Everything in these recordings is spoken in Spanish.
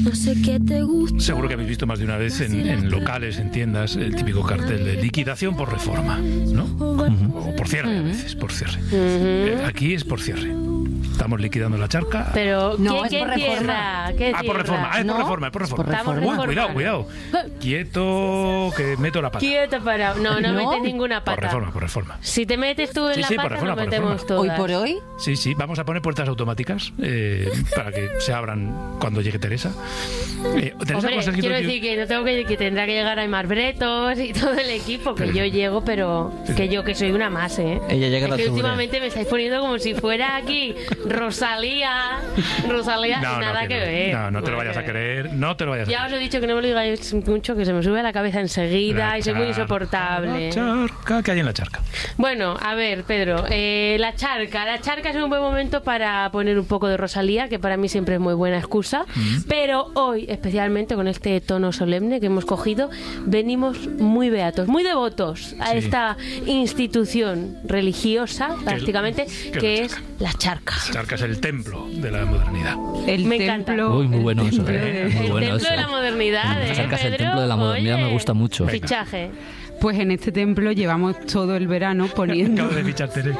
No sé qué te gusta. Seguro que habéis visto más de una vez en locales, en tiendas, el típico cartel de liquidación por reforma, ¿no? O por cierre, a veces, por cierre. Aquí es por cierre. Estamos liquidando la charca. Pero, no, ¿qué tierra? ¿Qué por reforma. Es ¿No? por reforma. Estamos Cuidado. Quieto, que meto la pata. Quieto para... No metes ninguna pata. Por reforma. Si te metes tú en la pata, reforma, nos metemos todas. Hoy por hoy. Sí, vamos a poner puertas automáticas para que se abran cuando llegue Teresa. Hombre, quiero decir que no tengo que tendrá que llegar Aymar Bretos y todo el equipo, que yo llego, pero que soy una más, ¿eh? Ella llega a la que altura. últimamente me estáis poniendo como si fuera aquí Rosalía, nada que ver. No te lo vayas a creer, no te lo vayas a creer. Ya os he dicho que no me lo digáis mucho, que se me sube a la cabeza enseguida y soy muy insoportable. La charca, ¿qué hay en la charca? Bueno, a ver, Pedro, la charca es un buen momento para poner un poco de Rosalía, que para mí siempre es muy buena excusa, pero hoy, especialmente con este tono solemne que hemos cogido, venimos muy beatos, muy devotos a esta institución religiosa, prácticamente, que es la charca. La charca es el templo de la modernidad. Me encanta. Uy, muy bueno eso. Muy El bueno templo eso. de la modernidad, La charca es el Pedro? templo de la modernidad, Oye, me gusta mucho. Fichaje. Pues en este templo llevamos todo el verano poniendo... Acabo de fichar, Tere.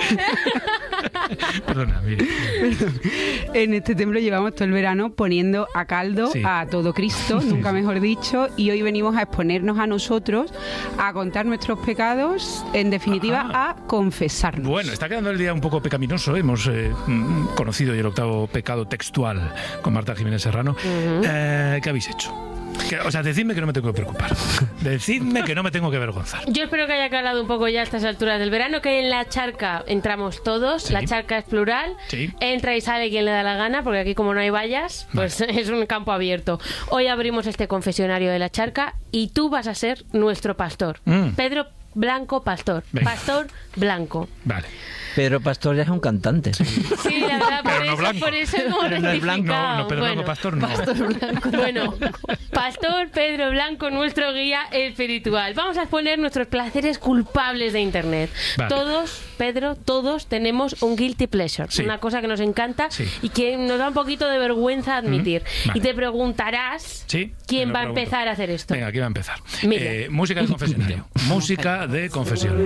Perdona, mire. En este templo llevamos todo el verano poniendo a caldo a todo Cristo, nunca mejor dicho, y hoy venimos a exponernos a nosotros, a contar nuestros pecados, en definitiva, a confesarnos. Bueno, está quedando el día un poco pecaminoso. Hemos conocido el octavo pecado textual con Marta Jiménez Serrano. ¿Qué habéis hecho? O sea, decidme que no me tengo que preocupar. Decidme que no me tengo que avergonzar. Yo espero que haya calado un poco ya a estas alturas del verano, que en la charca entramos todos. La charca es plural. Entra y sale quien le da la gana, porque aquí como no hay vallas, pues es un campo abierto. Hoy abrimos este confesionario de la charca y tú vas a ser nuestro pastor. Pedro Blanco Pastor. Venga. Pastor Blanco. Vale. Pedro Pastor ya es un cantante. Sí, la verdad, Pero no blanco. por eso hemos Pero no es blanco. rectificado. No, Pedro Blanco Pastor no. Bueno, Pastor Pedro Blanco, nuestro guía espiritual. Vamos a exponer nuestros placeres culpables de Internet. Vale. Todos, Pedro, todos tenemos un guilty pleasure, una cosa que nos encanta y que nos da un poquito de vergüenza admitir. Vale. Y te preguntarás quién va a empezar a hacer esto. Venga, ¿quién va a empezar? Mira. Música de confesionario. Música de confesión.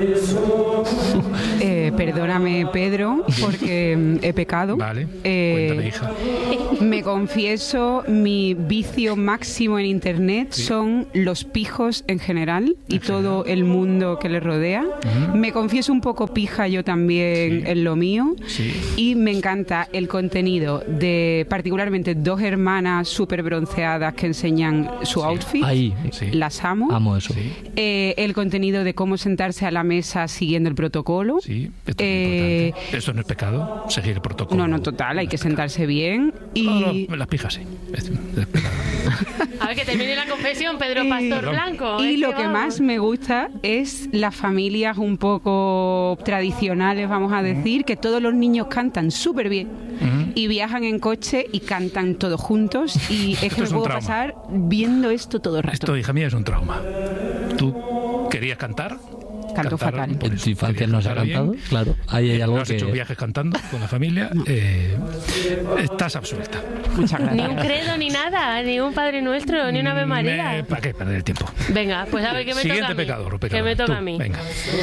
Perdóname, Pedro, porque he pecado. Vale, cuéntame, hija. Me confieso, mi vicio máximo en Internet son los pijos en general y todo el mundo que les rodea. Me confieso un poco pija yo también en lo mío. Y me encanta el contenido de particularmente dos hermanas súper bronceadas que enseñan su outfit. Las amo. Amo eso. El contenido de cómo sentarse a la mesa siguiendo el protocolo. Sí, esto es muy importante. Esto no es pecado, seguir el protocolo. No, total, hay que sentarse bien. Y las pijas sí. A ver, que termine la confesión, Pedro Pastor Blanco. Y lo que más me gusta es las familias un poco tradicionales, vamos a decir, que todos los niños cantan súper bien y viajan en coche y cantan todos juntos, y es que me puedo pasar viendo esto todo el rato. Esto, hija mía, es un trauma. ¿Tú querías cantar? Canto fatal. En tu infancia no se ha cantado, claro. Ahí hay algo ¿No has que... hecho viajes cantando con la familia? Estás absuelta. Muchas gracias. Ni un credo ni nada, ni un Padre Nuestro, ni una Ave María. ¿Para qué perder el tiempo? Venga, pues a ver, ¿qué me Siguiente toca a mí? pecador. Que me toca a mí. Venga.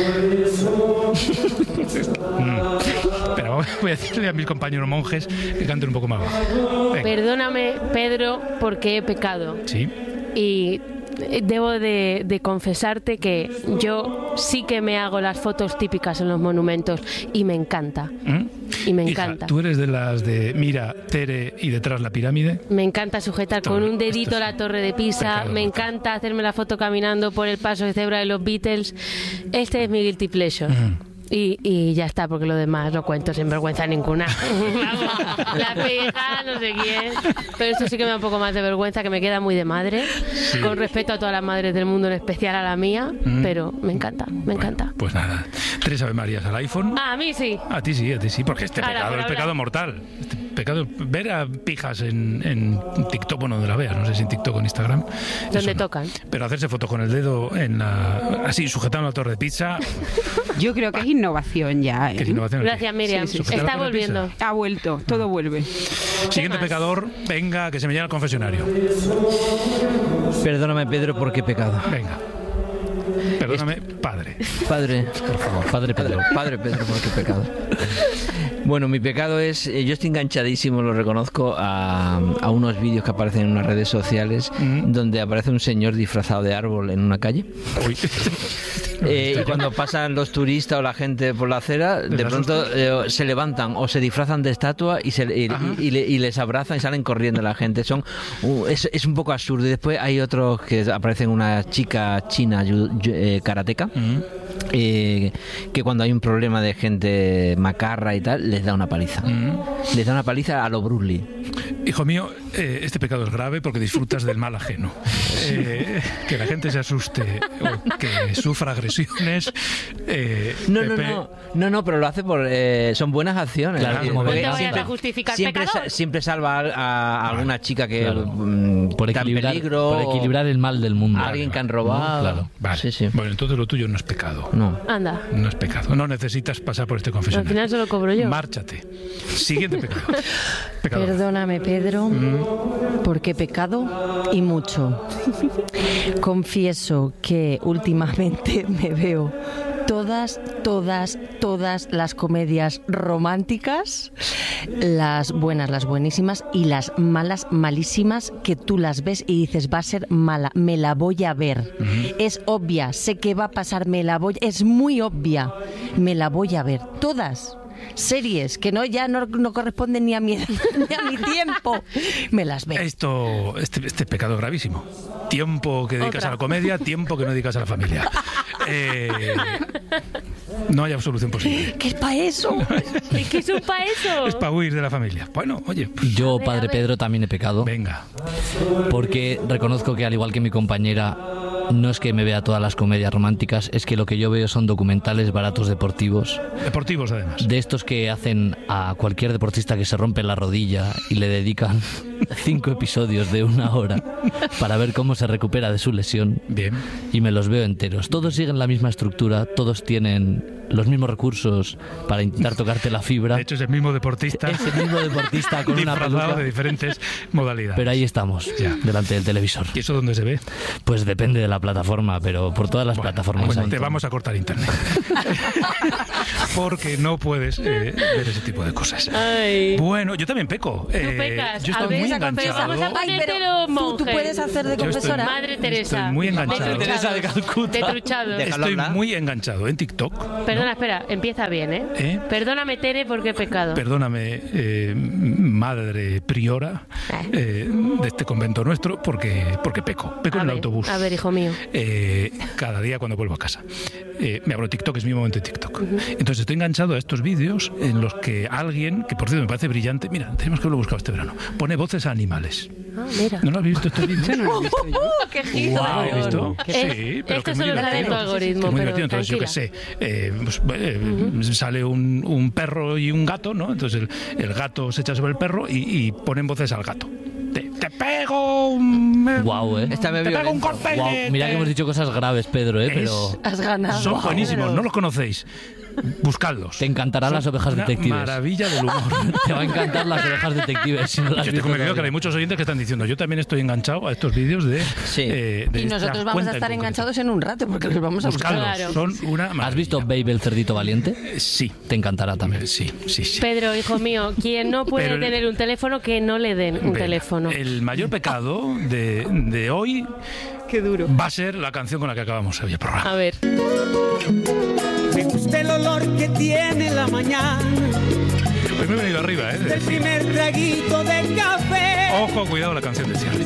Pero voy a decirle a mis compañeros monjes que canten un poco más bajo. Venga. Perdóname, Pedro, porque he pecado. Sí. Y debo de confesarte que yo sí que me hago las fotos típicas en los monumentos y me encanta. Y me encanta. ¿Tú eres de las de mira, Tere y detrás la pirámide? Me encanta sujetar con un dedito la torre de Pisa. Me encanta hacerme la foto caminando por el paso de cebra de los Beatles. Este es mi guilty pleasure. Y ya está, porque lo demás lo cuento sin vergüenza ninguna. Vamos, la pija, no sé quién. Pero esto sí que me da un poco más de vergüenza, que me queda muy de madre. Con respeto a todas las madres del mundo, en especial a la mía. Pero me encanta, me encanta. Pues nada, 3 Ave Marías al iPhone. A mí sí. A ti sí, porque este Ahora, pecado por es hablar. pecado mortal. Este Pecado, ver a pijas en TikTok, bueno, donde la veas, no sé si en TikTok o en Instagram. Donde tocan. Pero hacerse fotos con el dedo así, sujetando la torre de pizza. Yo creo que es innovación ya. ¿Qué es innovación? Gracias, Miriam. Sí, Está volviendo. Ha vuelto, todo vuelve. Siguiente pecador, venga, que se me llena el confesionario. Perdóname, Pedro, ¿por qué pecado? Venga. Perdóname, padre. Padre, por favor. Padre Pedro. Padre Pedro, ¿por qué pecado? Bueno, mi pecado es, yo estoy enganchadísimo, lo reconozco, a unos vídeos que aparecen en unas redes sociales donde aparece un señor disfrazado de árbol en una calle. Uy. Y cuando pasan los turistas o la gente por la acera, de pronto se levantan o se disfrazan de estatua y les abrazan y salen corriendo la gente. Es un poco absurdo. Y después hay otros que aparecen una chica china karateca. Que cuando hay un problema de gente macarra y tal, les da una paliza. Les da una paliza a lo Bruce Lee. Hijo mío, este pecado es grave porque disfrutas del mal ajeno. Que la gente se asuste o que sufra agresiones. No, pero lo hace por... son buenas acciones. Claro, no te vayas a justificar pecador. Siempre salva a alguna chica que por está en peligro. Por equilibrar el mal del mundo. A alguien que han robado. Claro. Vale. Sí. Bueno, entonces lo tuyo no es pecado. No. Anda. No es pecado. No necesitas pasar por este Al confesionario. final se lo cobro yo. Márchate. Siguiente pecado. Pecador. Perdóname, Pedro, porque he pecado y mucho. Confieso que últimamente me veo todas las comedias románticas, las buenas, las buenísimas, y las malas, malísimas, que tú las ves y dices, va a ser mala, me la voy a ver. Es obvia, sé que va a pasar, es muy obvia, me la voy a ver. Todas. Series que ya no corresponden ni a mi tiempo, me las veo. Este pecado gravísimo. Tiempo que dedicas a la comedia, tiempo que no dedicas a la familia. No hay absolución posible. ¿Qué es para eso? ¿Qué es un pa' eso? Es para huir de la familia. Bueno, oye. Yo, Padre Pedro, también he pecado. Venga. Porque reconozco que, al igual que mi compañera, no es que me vea todas las comedias románticas, es que lo que yo veo son documentales baratos deportivos. Deportivos, además. De estos que hacen a cualquier deportista que se rompe la rodilla y le dedican 5 episodios de 1 hora para ver cómo se recupera de su lesión. Bien. Y me los veo enteros. Todos siguen la misma estructura, todos tienen los mismos recursos para intentar tocarte la fibra. De hecho, es el mismo deportista. Es el mismo deportista con una disfrazado peluca. de diferentes modalidades. Pero ahí estamos, Ya. delante del televisor. ¿Y eso dónde se ve? Pues depende de la plataforma, pero por todas las plataformas Bueno, hay. te vamos a cortar internet. Porque no puedes ver ese tipo de cosas. Ay. Bueno, yo también peco. Tú pecas. Yo A estoy ver, muy esa confesa, enganchado. vamos a Ay, ponértelo, pero tú monje. puedes hacer de Yo estoy- confesora. Madre Teresa. Estoy muy enganchado. De Teresa de Calcuta. De truchado. Déjalo Estoy hablar. muy enganchado en TikTok. Perdona, espera, empieza bien, ¿eh? ¿Eh? Perdóname, Tere, porque he pecado. Perdóname, madre priora de este convento nuestro, porque peco. Peco en el autobús. A ver, hijo mío. Cada día cuando vuelvo a casa. Me abro TikTok, es mi momento de TikTok. Entonces estoy enganchado a estos vídeos en los que alguien, que por cierto me parece brillante, mira, tenemos que haberlo buscado este verano, pone voces a animales. Ah, mira. ¿No lo has visto estos vídeos? Yo no lo he visto yo. ¡Qué giro! ¿Lo has visto? Sí, pero Esto que es muy solo sale en tu divertido. algoritmo, Que es muy pero divertido. Entonces, yo qué sé, sale un perro y un gato, ¿no? Entonces el gato se echa sobre el perro y ponen voces al gato. Te pego Guau, ¿eh? Esta me te pego un violenta. golpe. Guau, mira que hemos dicho cosas graves, Pedro, pero Has ganado. Son buenísimos, no los conocéis. Buscadlos. te encantarán las ovejas Una detectives. maravilla del humor. Te va a encantar las ovejas detectives si no las Yo has estoy visto convencido que todavía. hay muchos oyentes que están diciendo, yo también estoy enganchado a estos vídeos de... Sí. de Y esta nosotros vamos cuenta a en estar concreto. enganchados en un rato porque los vamos a buscar. Buscadlos, Claro. son una maravilla. ¿Has visto Babe el cerdito valiente? Sí. Te encantará también. Sí. Pedro, hijo mío, quien no puede Pero el- tener un teléfono, que no le den un Venga, teléfono. El mayor pecado de hoy Qué duro. va a ser la canción con la que acabamos hoy el programa. A ver. Me gusta el olor que tiene la mañana Hoy me he venido arriba, ¿eh? del primer traguito de café. Ojo, cuidado la canción de cierre.